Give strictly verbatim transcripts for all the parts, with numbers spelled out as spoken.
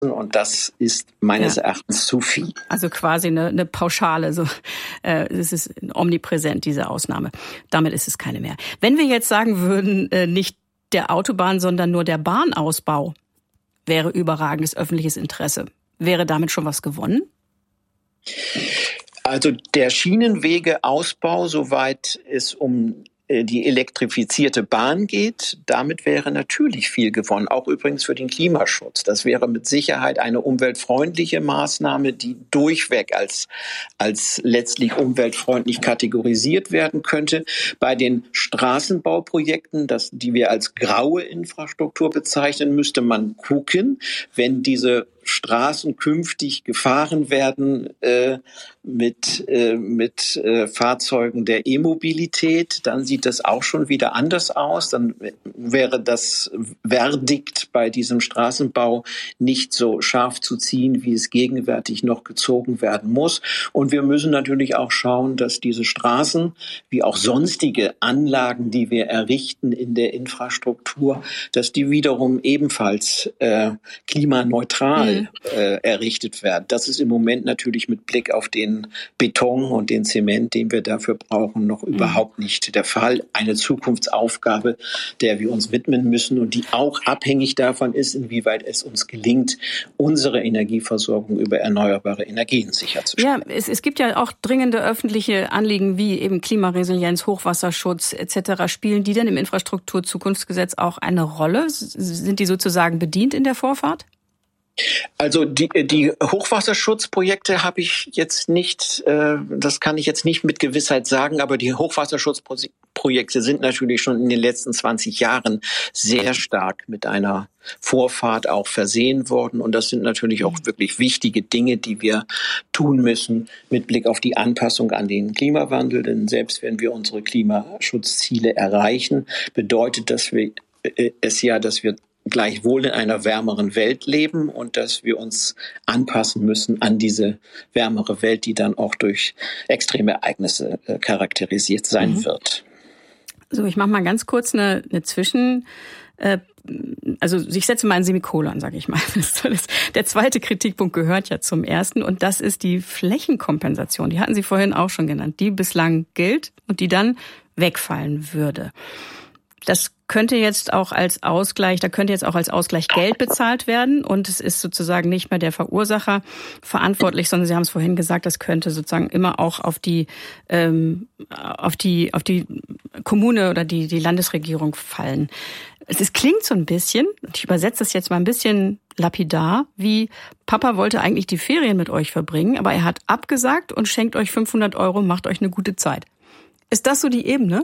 und das ist meines ja. Erachtens zu viel. Also quasi eine, eine Pauschale, so äh, es ist omnipräsent, diese Ausnahme. Damit ist es keine mehr. Wenn wir jetzt sagen würden, äh, nicht der Autobahn, sondern nur der Bahnausbau wäre überragendes öffentliches Interesse, wäre damit schon was gewonnen? Also der Schienenwegeausbau, soweit es um die elektrifizierte Bahn geht, damit wäre natürlich viel gewonnen, auch übrigens für den Klimaschutz. Das wäre mit Sicherheit eine umweltfreundliche Maßnahme, die durchweg als, als letztlich umweltfreundlich kategorisiert werden könnte. Bei den Straßenbauprojekten, das, die wir als graue Infrastruktur bezeichnen, müsste man gucken, wenn diese Straßen künftig gefahren werden äh, mit äh, mit äh, Fahrzeugen der E-Mobilität, dann sieht das auch schon wieder anders aus. Dann wäre das Verdikt bei diesem Straßenbau nicht so scharf zu ziehen, wie es gegenwärtig noch gezogen werden muss. Und wir müssen natürlich auch schauen, dass diese Straßen, wie auch sonstige Anlagen, die wir errichten in der Infrastruktur, dass die wiederum ebenfalls äh, klimaneutral Äh, errichtet werden. Das ist im Moment natürlich mit Blick auf den Beton und den Zement, den wir dafür brauchen, noch mhm. überhaupt nicht der Fall. Eine Zukunftsaufgabe, der wir uns widmen müssen und die auch abhängig davon ist, inwieweit es uns gelingt, unsere Energieversorgung über erneuerbare Energien sicherzustellen. Ja, es, es gibt ja auch dringende öffentliche Anliegen wie eben Klimaresilienz, Hochwasserschutz et cetera. Spielen die denn im Infrastrukturzukunftsgesetz auch eine Rolle? Sind die sozusagen bedient in der Vorfahrt? Also die, die Hochwasserschutzprojekte habe ich jetzt nicht, äh, das kann ich jetzt nicht mit Gewissheit sagen, aber die Hochwasserschutzprojekte sind natürlich schon in den letzten zwanzig Jahren sehr stark mit einer Vorfahrt auch versehen worden. Und das sind natürlich auch wirklich wichtige Dinge, die wir tun müssen mit Blick auf die Anpassung an den Klimawandel. Denn selbst wenn wir unsere Klimaschutzziele erreichen, bedeutet das wir, äh, es ja, dass wir gleichwohl in einer wärmeren Welt leben und dass wir uns anpassen müssen an diese wärmere Welt, die dann auch durch extreme Ereignisse äh, charakterisiert sein mhm. wird. So, ich mache mal ganz kurz eine, eine Zwischen... Äh, also ich setze mal ein Semikolon, sage ich mal. Der zweite Kritikpunkt gehört ja zum ersten und das ist die Flächenkompensation. Die hatten Sie vorhin auch schon genannt, die bislang gilt und die dann wegfallen würde. Das könnte jetzt auch als Ausgleich, da könnte jetzt auch als Ausgleich Geld bezahlt werden und es ist sozusagen nicht mehr der Verursacher verantwortlich, sondern Sie haben es vorhin gesagt, das könnte sozusagen immer auch auf die ähm, auf die auf die Kommune oder die die Landesregierung fallen. Es ist, klingt so ein bisschen, ich übersetze das jetzt mal ein bisschen lapidar, wie Papa wollte eigentlich die Ferien mit euch verbringen, aber er hat abgesagt und schenkt euch fünfhundert Euro, macht euch eine gute Zeit. Ist das so die Ebene?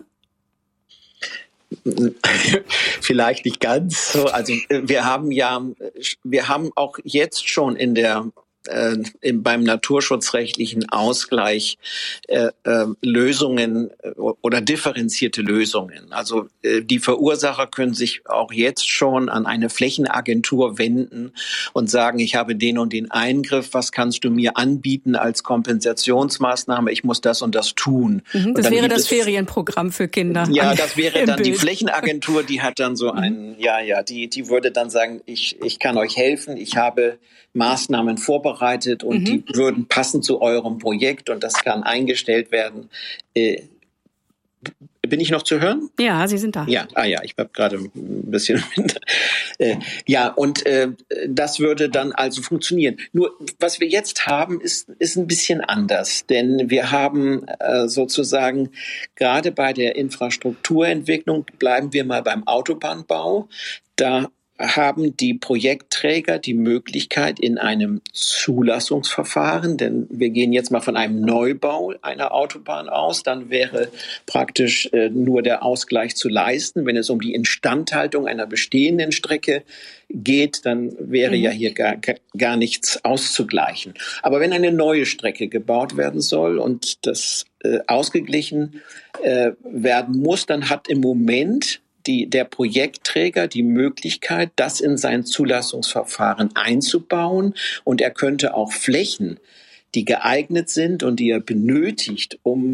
Vielleicht nicht ganz so. Also wir haben ja, wir haben auch jetzt schon in der äh, im, beim naturschutzrechtlichen Ausgleich äh, äh, Lösungen äh, oder differenzierte Lösungen. Also äh, die Verursacher können sich auch jetzt schon an eine Flächenagentur wenden und sagen, ich habe den und den Eingriff, was kannst du mir anbieten als Kompensationsmaßnahme? Ich muss das und das tun. Mhm, das wäre das Ferienprogramm für Kinder. Ja, das wäre dann die Flächenagentur, die hat dann so einen, ja, ja, die, die würde dann sagen, ich, ich kann euch helfen, ich habe Maßnahmen vorbereitet und mhm. die würden passen zu eurem Projekt und das kann eingestellt werden. Äh, bin ich noch zu hören? Ja, Sie sind da. Ja, ah ja, ich habe gerade ein bisschen. äh, ja, und äh, das würde dann also funktionieren. Nur, was wir jetzt haben, ist ist ein bisschen anders, denn wir haben äh, sozusagen gerade bei der Infrastrukturentwicklung, bleiben wir mal beim Autobahnbau, da haben die Projektträger die Möglichkeit in einem Zulassungsverfahren, denn wir gehen jetzt mal von einem Neubau einer Autobahn aus, dann wäre praktisch äh, nur der Ausgleich zu leisten. Wenn es um die Instandhaltung einer bestehenden Strecke geht, dann wäre mhm. ja hier gar, gar nichts auszugleichen. Aber wenn eine neue Strecke gebaut werden soll und das äh, ausgeglichen äh, werden muss, dann hat im Moment Die, der Projektträger die Möglichkeit, das in sein Zulassungsverfahren einzubauen und er könnte auch Flächen, die geeignet sind und die er benötigt, um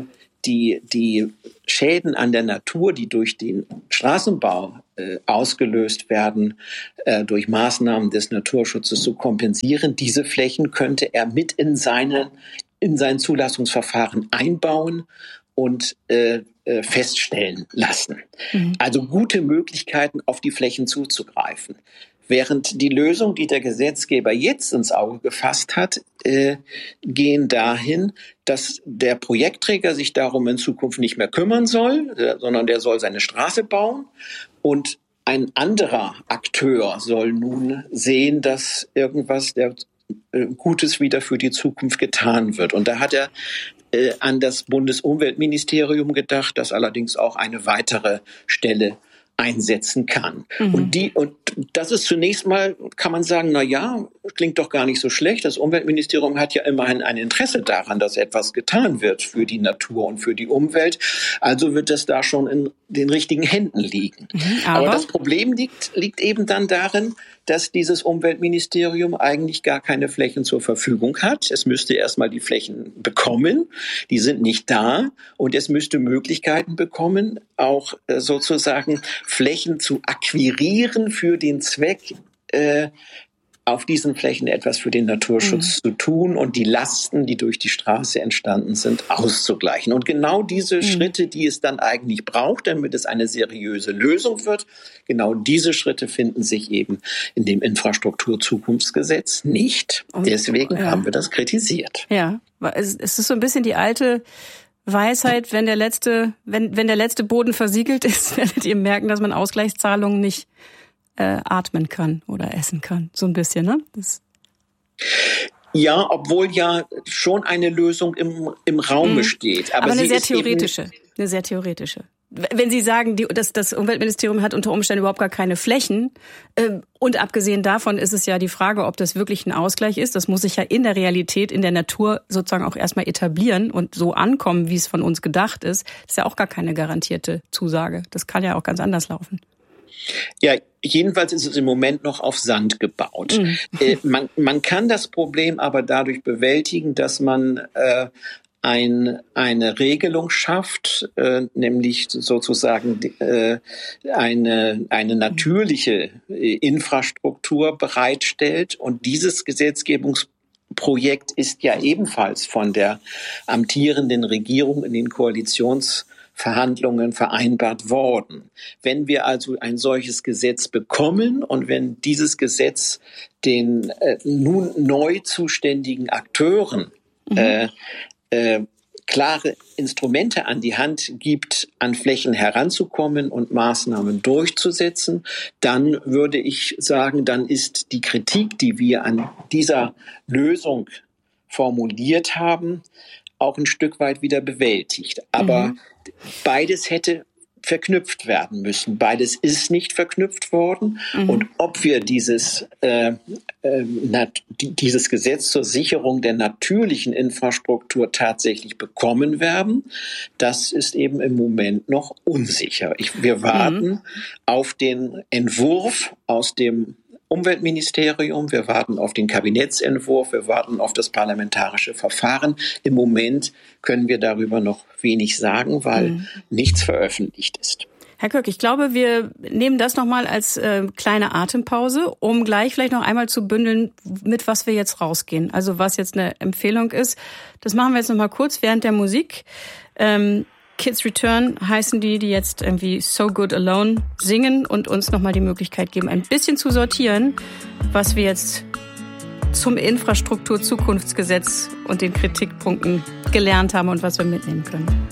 die, die Schäden an der Natur, die durch den Straßenbau äh, ausgelöst werden, äh, durch Maßnahmen des Naturschutzes zu kompensieren, diese Flächen könnte er mit in seine, in sein Zulassungsverfahren einbauen und äh, äh, feststellen lassen. Mhm. Also gute Möglichkeiten, auf die Flächen zuzugreifen. Während die Lösung, die der Gesetzgeber jetzt ins Auge gefasst hat, äh, gehen dahin, dass der Projektträger sich darum in Zukunft nicht mehr kümmern soll, äh, sondern der soll seine Straße bauen und ein anderer Akteur soll nun sehen, dass irgendwas der äh, Gutes wieder für die Zukunft getan wird. Und da hat er äh, an das Bundesumweltministerium gedacht, das allerdings auch eine weitere Stelle einsetzen kann. Mhm. Und die, und das ist zunächst mal, kann man sagen, na ja, klingt doch gar nicht so schlecht. Das Umweltministerium hat ja immerhin ein Interesse daran, dass etwas getan wird für die Natur und für die Umwelt. Also wird das da schon in den richtigen Händen liegen. Mhm, aber, aber das Problem liegt, liegt eben dann darin, dass dieses Umweltministerium eigentlich gar keine Flächen zur Verfügung hat. Es müsste erstmal die Flächen bekommen. Die sind nicht da. Und es müsste Möglichkeiten bekommen, auch äh, sozusagen Flächen zu akquirieren für den Zweck, äh, auf diesen Flächen etwas für den Naturschutz mhm. zu tun und die Lasten, die durch die Straße entstanden sind, auszugleichen. Und genau diese mhm. Schritte, die es dann eigentlich braucht, damit es eine seriöse Lösung wird, genau diese Schritte finden sich eben in dem Infrastrukturzukunftsgesetz nicht. Und, Deswegen ja. haben wir das kritisiert. Ja, es ist so ein bisschen die alte Weisheit, wenn der letzte, wenn, wenn der letzte Boden versiegelt ist, werdet ihr merken, dass man Ausgleichszahlungen nicht Äh, atmen kann oder essen kann. So ein bisschen, ne? Das ja, obwohl ja schon eine Lösung im, im Raum mhm. steht. Aber, Aber eine sie sehr ist theoretische. Eine sehr theoretische. Wenn Sie sagen, die, das, das Umweltministerium hat unter Umständen überhaupt gar keine Flächen, äh, und abgesehen davon ist es ja die Frage, ob das wirklich ein Ausgleich ist. Das muss sich ja in der Realität, in der Natur sozusagen auch erstmal etablieren und so ankommen, wie es von uns gedacht ist. Das ist ja auch gar keine garantierte Zusage. Das kann ja auch ganz anders laufen. Ja, jedenfalls ist es im Moment noch auf Sand gebaut. Mhm. Äh, man, man kann das Problem aber dadurch bewältigen, dass man äh, ein, eine Regelung schafft, äh, nämlich sozusagen äh, eine, eine natürliche äh, Infrastruktur bereitstellt. Und dieses Gesetzgebungsprojekt ist ja ebenfalls von der amtierenden Regierung in den Koalitions Verhandlungen vereinbart worden. Wenn wir also ein solches Gesetz bekommen und wenn dieses Gesetz den äh, nun neu zuständigen Akteuren mhm. äh, äh, klare Instrumente an die Hand gibt, an Flächen heranzukommen und Maßnahmen durchzusetzen, dann würde ich sagen, dann ist die Kritik, die wir an dieser Lösung formuliert haben, auch ein Stück weit wieder bewältigt. Aber mhm. beides hätte verknüpft werden müssen. Beides ist nicht verknüpft worden. Mhm. Und ob wir dieses, äh, äh, nat- dieses Gesetz zur Sicherung der natürlichen Infrastruktur tatsächlich bekommen werden, das ist eben im Moment noch unsicher. Ich, wir warten mhm. auf den Entwurf aus dem Umweltministerium, wir warten auf den Kabinettsentwurf, wir warten auf das parlamentarische Verfahren. Im Moment können wir darüber noch wenig sagen, weil mhm. nichts veröffentlicht ist. Herr Köck, ich glaube, wir nehmen das nochmal als äh, kleine Atempause, um gleich vielleicht noch einmal zu bündeln, mit was wir jetzt rausgehen. Also was jetzt eine Empfehlung ist, das machen wir jetzt nochmal kurz während der Musik. Ähm, Kids Return heißen die, die jetzt irgendwie So Good Alone singen und uns nochmal die Möglichkeit geben, ein bisschen zu sortieren, was wir jetzt zum Infrastrukturzukunftsgesetz und den Kritikpunkten gelernt haben und was wir mitnehmen können.